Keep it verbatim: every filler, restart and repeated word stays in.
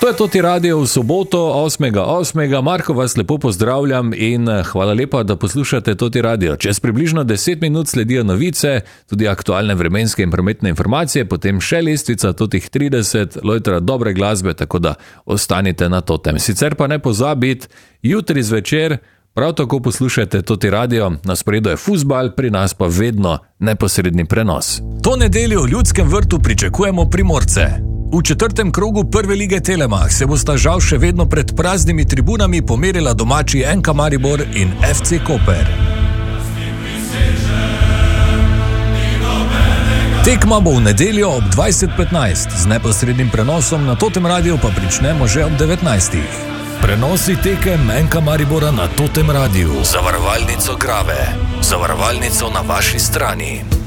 To je Toti Radio v soboto, osmega osmega Marko vas lepo pozdravljam in hvala lepa, da poslušate Toti Radio. Čez približno deset minut sledijo novice, tudi aktualne vremenske in prometne informacije, potem še lestvica Totih trideset, lojtra dobre glasbe, tako da ostanite na totem. Sicer pa ne pozabiti, jutri zvečer prav tako poslušajte Toti Radio, na sporedu je fuzbal, pri nas pa vedno neposredni prenos. To nedeljo v Ljudskem vrtu pričakujemo Primorce. V četrtem krogu prve lige Telemach se bosta žal še vedno pred praznimi tribunami pomerila domači N K Maribor in F C Koper. Tekma bo v nedeljo ob dvajset petnajst, z neposrednim prenosom na Totem Radiu pa pričnemo že ob devetnajstih. Prenosi tekem N K Maribora na Totem Radiu. Zavarovalnico Grave. Zavarovalnico na vaši strani.